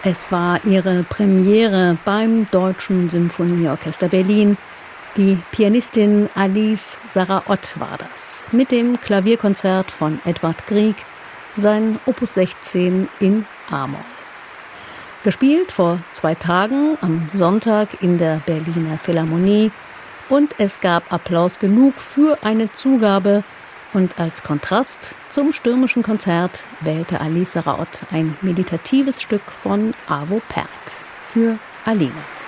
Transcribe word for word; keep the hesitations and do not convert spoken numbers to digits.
Es war ihre Premiere beim Deutschen Symphonieorchester Berlin. Die Pianistin Alice Sarah-Ott war das. Mit dem Klavierkonzert von Edvard Grieg, sein Opus sechzehn in A-Moll. Gespielt vor zwei Tagen am Sonntag in der Berliner Philharmonie. Und es gab Applaus genug für eine Zugabe. Und als Kontrast zum stürmischen Konzert wählte Alice Sarah-Ott ein meditatives Stück von Arvo Pärt für Alina.